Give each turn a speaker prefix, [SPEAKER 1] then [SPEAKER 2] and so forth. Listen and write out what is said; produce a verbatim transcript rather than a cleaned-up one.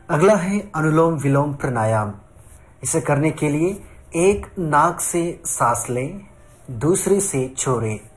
[SPEAKER 1] अगला है अनुलोम विलोम प्राणायाम। इसे करने के लिए एक नाक से सांस लें, दूसरी से छोड़ें।